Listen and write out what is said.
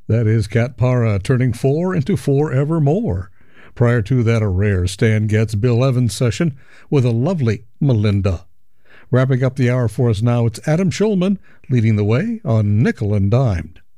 That is Cat Para turning 4 into forevermore. Prior to that, a rare Stan Getz Bill Evans session with a lovely Melinda. Wrapping up the hour for us now, it's Adam Schulman leading the way on Nickel and Dimed.